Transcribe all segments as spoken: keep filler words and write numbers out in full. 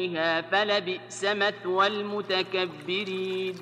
فلبئس مثوى المتكبرين.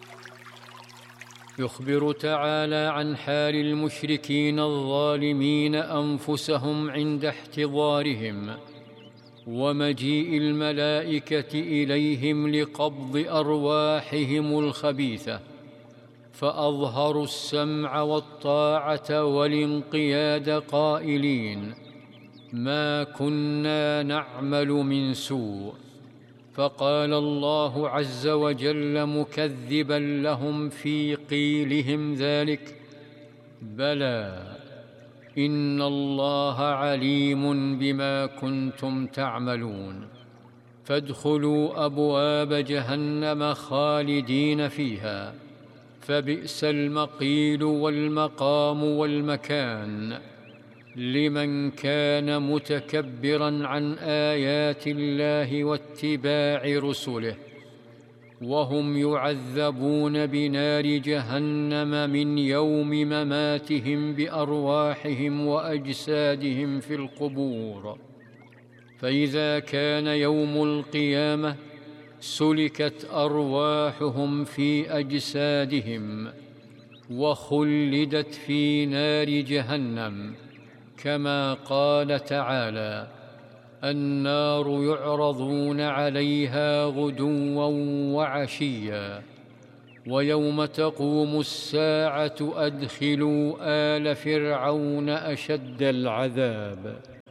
يخبر تعالى عن حال المشركين الظالمين أنفسهم عند احتضارهم ومجيء الملائكة إليهم لقبض أرواحهم الخبيثة، فأظهروا السمع والطاعة والانقياد قائلين: ما كنا نعمل من سوء. فقال الله عز وجل مكذبا لهم في قيلهم ذلك: بلى، إن الله عليم بما كنتم تعملون، فادخلوا أبواب جهنم خالدين فيها، فبئس المقيل والمقام والمكان لمن كان متكبرا عن آيات الله واتباع رسله. وهم يعذبون بنار جهنم من يوم مماتهم بأرواحهم وأجسادهم في القبور. فإذا كان يوم القيامة سلكت أرواحهم في أجسادهم وخلدت في نار جهنم، كما قال تعالى: النار يعرضون عليها غدوا وعشيا ويوم تقوم الساعة أدخلوا آل فرعون أشد العذاب.